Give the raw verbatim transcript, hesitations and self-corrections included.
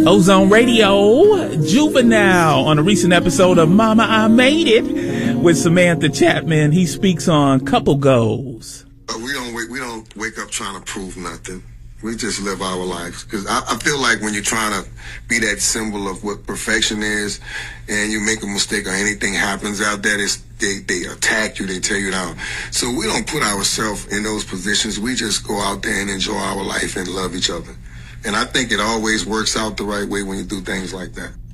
Ozone Radio, Juvenile, on a recent episode of Mama, I Made It with Samantha Chapman. He speaks on couple goals. Uh, we don't wake, we don't wake up trying to prove nothing. We just live our lives. Because I, I feel like when you're trying to be that symbol of what perfection is, and you make a mistake or anything happens out there, it's, they, they attack you, they tear you down. So we don't put ourselves in those positions. We just go out there and enjoy our life and love each other. And I think it always works out the right way when you do things like that.